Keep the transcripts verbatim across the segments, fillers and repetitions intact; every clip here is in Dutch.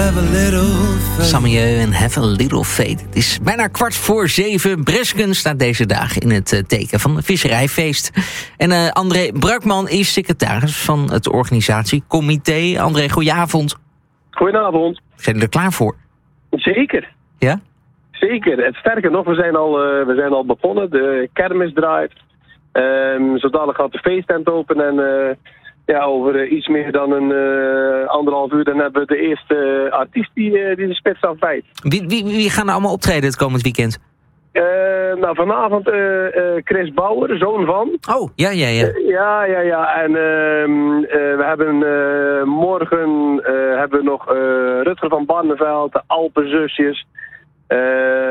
have a little faith. Samieu en Have a Little Faith. Het is bijna kwart voor zeven. Bresken staat deze dagen in het teken van het visserijfeest. En uh, André Brakman is secretaris van het organisatiecomité. André, goedenavond. Goedenavond. Zijn jullie er klaar voor? Zeker. Ja? Zeker. Het sterker nog, we zijn al, uh, we zijn al begonnen. De kermis draait. Um, zo dadelijk gaat de feesttent open. En uh, ja, over uh, iets meer dan een uh, anderhalf uur... dan hebben we de eerste uh, artiest die, uh, die de spits afbijt. Wie, wie, wie gaan er allemaal optreden het komend weekend? Uh, nou, vanavond uh, uh, Chris Bauer, zoon van. Oh, ja, ja, ja. Uh, ja, ja, ja. En uh, uh, we hebben uh, morgen uh, hebben we nog uh, Rutger van Barneveld, de Alpenzusjes. Uh,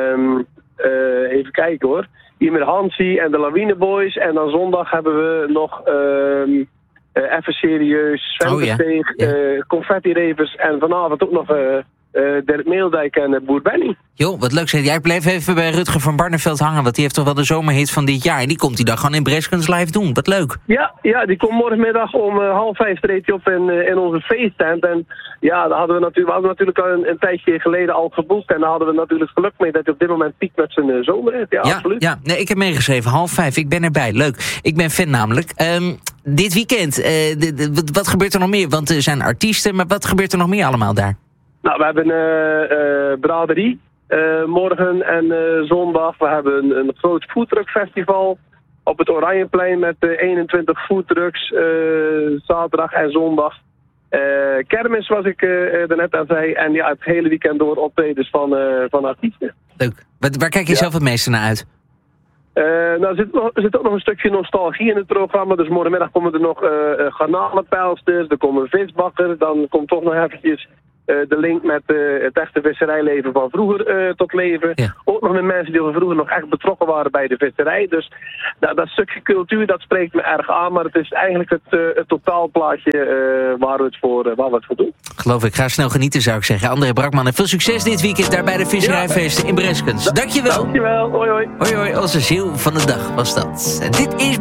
uh, even kijken hoor. Hier met Hansie en de Lawine Boys. En dan zondag hebben we nog uh, uh, even serieus Sven oh, ja. Versteeg, Ja. uh, Confetti Ravers en vanavond ook nog... Uh, Uh, Dirk Meeldijk en uh, Boer Benny. Joh, wat leuk. Jij blijft even bij Rutger van Barneveld hangen, want die heeft toch wel de zomerhit van dit jaar. En die komt die dag gewoon in Breskens live doen. Wat leuk. Ja, ja, die komt morgenmiddag om uh, half vijf treedt hij op in, uh, in onze feesttent. En ja, daar hadden we natuurlijk, we hadden natuurlijk al een, een tijdje geleden al geboekt. En daar hadden we natuurlijk geluk mee dat hij op dit moment piekt met zijn uh, zomerhit. Ja, ja, absoluut. Ja, nee, ik heb meegeschreven. Half vijf. Ik ben erbij. Leuk. Ik ben fan namelijk. Um, dit weekend, uh, de, de, wat, wat gebeurt er nog meer? Want er zijn artiesten, maar wat gebeurt er nog meer allemaal daar? Nou, we hebben een uh, uh, braderie uh, morgen en uh, zondag. We hebben een, een groot foodtruckfestival op het Oranjeplein met uh, eenentwintig foodtrucks uh, zaterdag en zondag. Uh, kermis, zoals ik uh, daarnet aan zei. En ja, het hele weekend door optredens van, uh, van artiesten. Leuk. Waar, waar kijk je ja. zelf het meeste naar uit? Uh, nou, er zit, nog, er zit ook nog een stukje nostalgie in het programma. Dus morgenmiddag komen er nog uh, uh, garnalenpijlsters, er komen visbakkers. Dan komt toch nog eventjes... Uh, de link met uh, het echte visserijleven van vroeger uh, tot leven. Ja. Ook nog met mensen die van vroeger nog echt betrokken waren bij de visserij. Dus nou, dat stukje cultuur, dat spreekt me erg aan. Maar het is eigenlijk het, uh, het totaalplaatje uh, waar, we het voor, uh, waar we het voor doen. Geloof ik. Ga snel genieten, zou ik zeggen. André Brakman, en veel succes dit weekend daar bij de visserijfeesten ja. in Breskens. Dankjewel. Dankjewel. Hoi, hoi. Hoi, hoi. Onze ziel van de dag was dat. En dit is...